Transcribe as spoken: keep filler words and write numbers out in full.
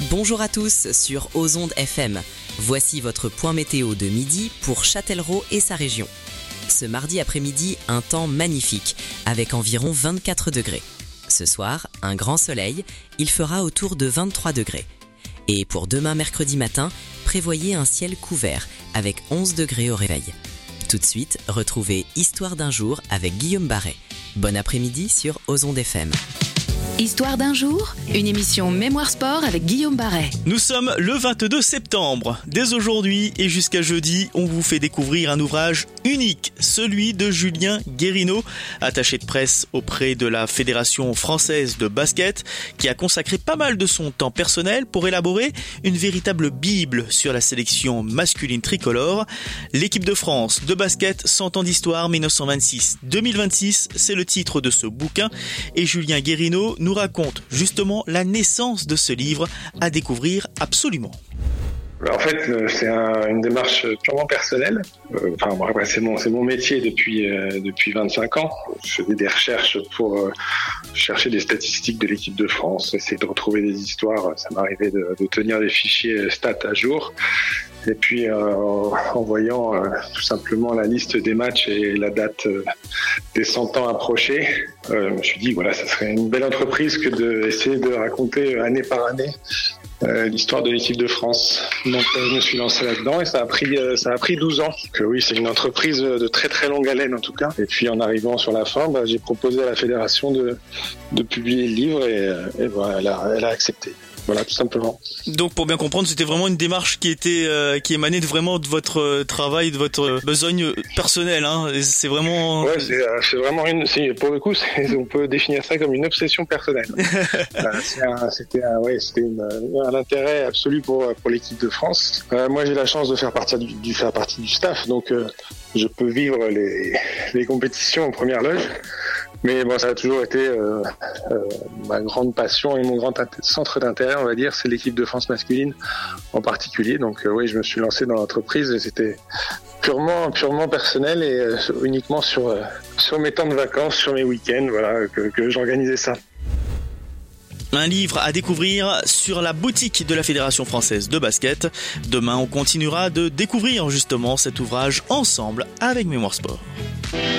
Bonjour à tous sur Ozonde F M. Voici votre point météo de midi pour Châtellerault et sa région. Ce mardi après-midi, un temps magnifique avec environ vingt-quatre degrés. Ce soir, un grand soleil, il fera autour de vingt-trois degrés. Et pour demain mercredi matin, prévoyez un ciel couvert avec onze degrés au réveil. Tout de suite, retrouvez Histoire d'un jour avec Guillaume Barret. Bon après-midi sur Ozonde F M. Histoire d'un jour, une émission Mémoire Sport avec Guillaume Barret. Nous sommes le vingt-deux septembre. Dès aujourd'hui et jusqu'à jeudi, on vous fait découvrir un ouvrage unique, celui de Julien Guérineau, attaché de presse auprès de la Fédération française de basket, qui a consacré pas mal de son temps personnel pour élaborer une véritable bible sur la sélection masculine tricolore. L'équipe de France de basket cent ans d'histoire dix-neuf cent vingt-six deux mille vingt-six, c'est le titre de ce bouquin et Julien Guérineau nous raconte justement la naissance de ce livre à découvrir absolument. En fait, c'est un, une démarche purement personnelle. Euh, enfin, ouais, c'est mon, c'est mon métier depuis euh, depuis vingt-cinq ans. Je faisais des recherches pour euh, chercher des statistiques de l'équipe de France, essayer de retrouver des histoires. Ça m'arrivait de, de tenir des fichiers stats à jour. Et puis, euh, en voyant euh, tout simplement la liste des matchs et la date euh, des cent ans approchés, euh, je me suis dit, voilà, ça serait une belle entreprise que d'essayer de raconter année par année euh, l'histoire de l'équipe de France. Donc, euh, je me suis lancé là-dedans et ça a pris, euh, ça a pris douze ans. Donc, euh, oui, c'est une entreprise de très très longue haleine en tout cas. Et puis, en arrivant sur la fin, bah, j'ai proposé à la fédération de, de publier le livre et, et voilà, elle a, elle a accepté. Voilà, tout simplement. Donc, pour bien comprendre, c'était vraiment une démarche qui était, euh, qui émanait de vraiment de votre euh, travail, de votre besogne personnelle, hein. Et c'est vraiment. Ouais, c'est, euh, c'est vraiment une. C'est, pour le coup, c'est, on peut définir ça comme une obsession personnelle. euh, c'est un, c'était, un, ouais, c'était une, un intérêt absolu pour pour l'équipe de France. Euh, moi, j'ai la chance de faire partie du, du faire partie du staff, donc euh, je peux vivre les les compétitions en première loge. Mais bon, ça a toujours été euh, euh, ma grande passion et mon grand int- centre d'intérêt, on va dire, c'est l'équipe de France masculine en particulier. Donc euh, oui, je me suis lancé dans l'entreprise et c'était purement purement personnel et euh, uniquement sur euh, sur mes temps de vacances, sur mes week-ends, voilà, que, que j'organisais ça. Un livre à découvrir sur la boutique de la Fédération française de basket. Demain, on continuera de découvrir justement cet ouvrage ensemble avec Mémoire Sport.